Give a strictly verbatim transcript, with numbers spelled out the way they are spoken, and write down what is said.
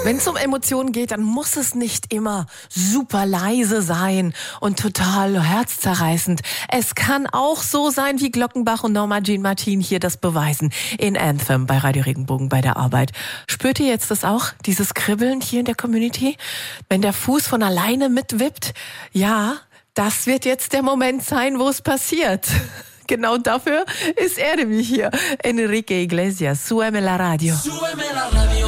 Wenn es um Emotionen geht, dann muss es nicht immer super leise sein und total herzzerreißend. Es kann auch so sein, wie Glockenbach und Norma Jean Martin hier das beweisen. In Anthem bei Radio Regenbogen bei der Arbeit. Spürt ihr jetzt das auch, dieses Kribbeln hier in der Community? Wenn der Fuß von alleine mitwippt? Ja, das wird jetzt der Moment sein, wo es passiert. Genau dafür ist er nämlich hier. Enrique Iglesias, Súbeme la Radio. Súbeme la radio.